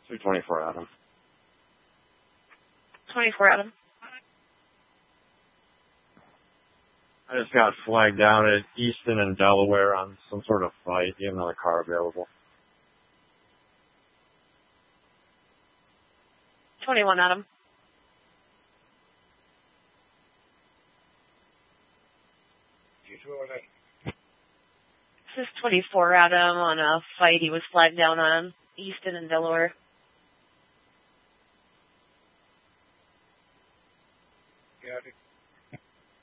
224 Adam. 24 Adam. I just got flagged down at Easton and Delaware on some sort of fight. Do you have another car available? 21 Adam. This is 24 Adam on a fight he was flagged down on Easton and Delaware. Got it.